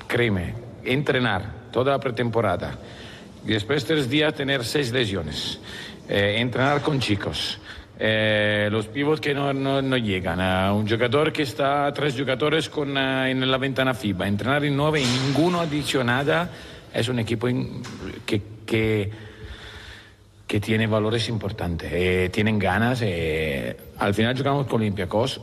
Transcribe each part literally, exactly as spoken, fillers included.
créeme, entrenar toda la pretemporada y después de tres días tener seis lesiones, eh, entrenar con chicos, eh, los pivots que no, no, no llegan, a un jugador que está, tres jugadores con, uh, en la ventana FIBA, entrenar en nueve y ninguno ha dicho nada, es un equipo in, que, que, que tiene valores importantes, eh, tienen ganas, eh, al final jugamos con Olympiacos,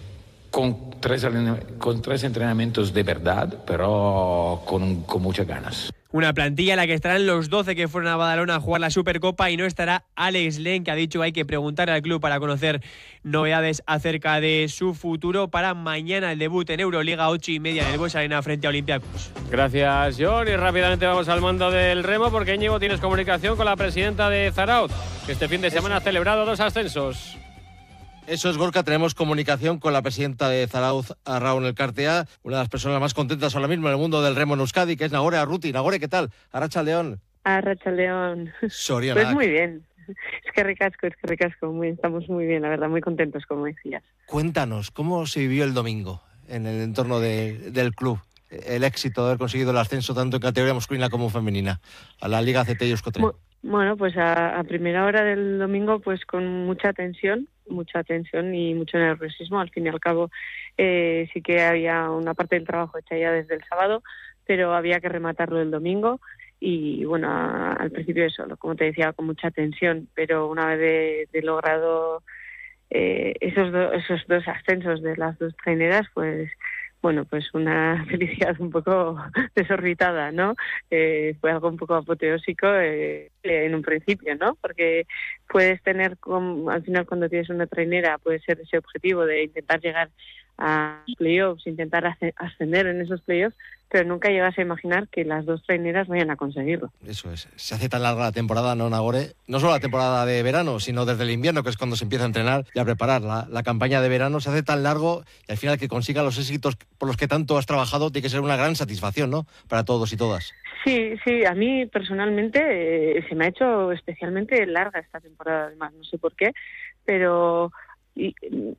con tres, con tres entrenamientos de verdad, pero con, con muchas ganas. Una plantilla en la que estarán los doce que fueron a Badalona a jugar la Supercopa y no estará Alex Len, que ha dicho que hay que preguntar al club para conocer novedades acerca de su futuro. Para mañana el debut en Euroliga, ocho y media en el Bues Arena frente a Olympiacos. Gracias, John. Y rápidamente vamos al mundo del remo, porque Íñigo, tienes comunicación con la presidenta de Zarautz, que este fin de semana ha celebrado dos ascensos. Eso es, Gorka, tenemos comunicación con la presidenta de Zarautz, Arraun Elkartea, una de las personas más contentas ahora mismo en el mundo del remo en Euskadi, que es Nagore Arruti. Nagore, ¿qué tal? Arratsaldeon. Arratsaldeon. Sorionak. Pues muy bien. Es que ricasco, es que ricasco. Muy, estamos muy bien, la verdad, muy contentos, como decías. Cuéntanos, ¿cómo se vivió el domingo en el entorno de, del club? El éxito de haber conseguido el ascenso tanto en categoría masculina como femenina a la Liga C T y Euskotren. Bueno, pues a, a primera hora del domingo, pues con mucha tensión, mucha tensión y mucho nerviosismo. Al fin y al cabo, eh, sí que había una parte del trabajo hecha ya desde el sábado, pero había que rematarlo el domingo. Y bueno, a, al principio eso, como te decía, con mucha tensión, pero una vez de, de logrado eh, esos, do, esos dos ascensos de las dos traineras, pues bueno, pues una felicidad un poco desorbitada, ¿no? Eh, fue algo un poco apoteósico eh, en un principio, ¿no? Porque puedes tener, como, al final cuando tienes una trainera, puede ser ese objetivo de intentar llegar a playoffs, intentar ascender en esos playoffs, pero nunca llegas a imaginar que las dos traineras vayan a conseguirlo. Eso es. Se hace tan larga la temporada, ¿no, Nagore? No solo la temporada de verano, sino desde el invierno, que es cuando se empieza a entrenar y a preparar la, la campaña de verano. Se hace tan largo y al final que consiga los éxitos por los que tanto has trabajado tiene que ser una gran satisfacción, ¿no? Para todos y todas. Sí, sí. A mí personalmente eh, se me ha hecho especialmente larga esta temporada, además. No sé por qué, pero y,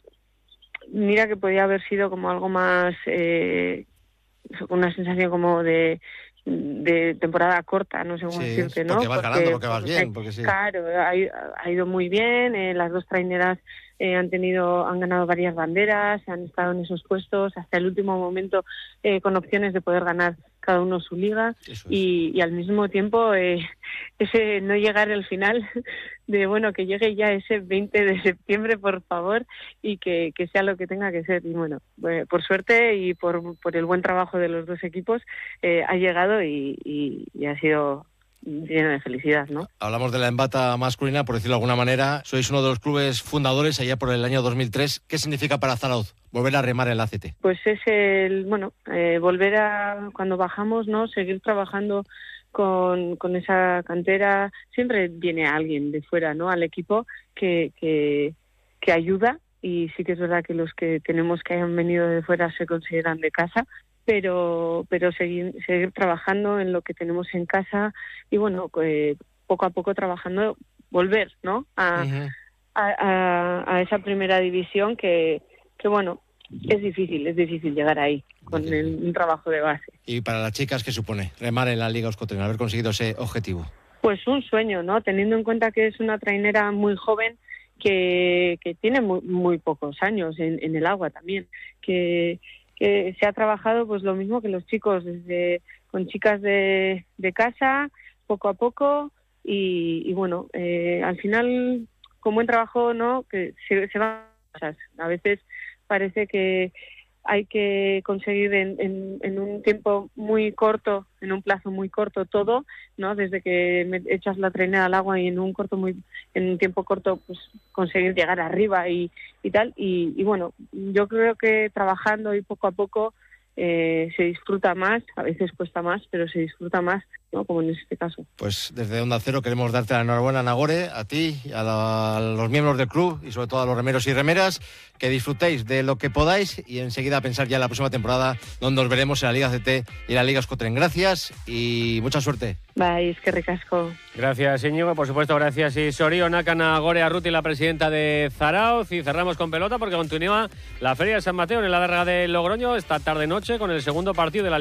mira que podía haber sido como algo más... Eh, una sensación como de, de temporada corta, no sé cómo sí, decirte, ¿no? Porque vas porque, ganando, porque vas bien. Porque sí. Claro, ha, ha ido muy bien, eh, las dos traineras eh, han tenido, han ganado varias banderas, han estado en esos puestos hasta el último momento eh, con opciones de poder ganar cada uno su liga y, y al mismo tiempo eh, ese no llegar al final de bueno que llegue ya ese veinte de septiembre por favor y que, que sea lo que tenga que ser y bueno eh, por suerte y por, por el buen trabajo de los dos equipos eh, ha llegado y, y, y ha sido lleno de felicidad, ¿no? Hablamos de la embata masculina, por decirlo de alguna manera. Sois uno de los clubes fundadores allá por el año dos mil tres. ¿Qué significa para Zarautz volver a remar en la A C T? Pues es el, bueno, eh, volver a, cuando bajamos, ¿no? Seguir trabajando con, con esa cantera. Siempre viene alguien de fuera, ¿no? Al equipo que, que, que ayuda. Y sí que es verdad que los que tenemos que hayan venido de fuera se consideran de casa. pero pero seguir seguir trabajando en lo que tenemos en casa y bueno eh, poco a poco trabajando volver no a, uh-huh. a, a, a esa primera división que que bueno es difícil es difícil llegar ahí con okay. el, un trabajo de base. Y para las chicas, ¿qué supone remar en la Liga Euskotren, haber conseguido ese objetivo? Pues un sueño, no teniendo en cuenta que es una trainera muy joven que que tiene muy, muy pocos años en, en el agua también, que que se ha trabajado pues lo mismo que los chicos, desde con chicas de, de casa, poco a poco, y, y bueno, eh, al final, con buen trabajo, ¿no? Que se, se van cosas. A veces parece que hay que conseguir en, en, en un tiempo muy corto, en un plazo muy corto todo, ¿no? Desde que me echas la trainera al agua y en un corto muy, en un tiempo corto, pues conseguir llegar arriba y, y tal. Y, y bueno, yo creo que trabajando y poco a poco eh, se disfruta más, a veces cuesta más, pero se disfruta más, ¿no? Como en este caso. Pues desde Onda Cero queremos darte la enhorabuena, Nagore, a ti, a, la, a los miembros del club y sobre todo a los remeros y remeras, que disfrutéis de lo que podáis y enseguida pensar ya en la próxima temporada, donde os veremos en la Liga C T y en la Liga Euskotren. Gracias y mucha suerte. Vais, que ricasco. Gracias, Íñigo. Por supuesto, gracias y sorionak a Nagore Arruti, la presidenta de Zarautz. Y cerramos con pelota porque continúa la Feria de San Mateo en la Larga de Logroño esta tarde-noche con el segundo partido de la